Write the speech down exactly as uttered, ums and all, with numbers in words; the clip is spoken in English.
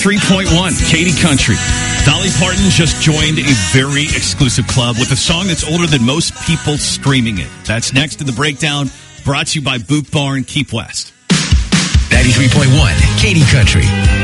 ninety-three point one, Katy Country. Dolly Parton just joined a very exclusive club with a song that's older than most people streaming it. That's next in the breakdown, brought to you by Boot Barn Keep West. ninety-three point one, Katy Country.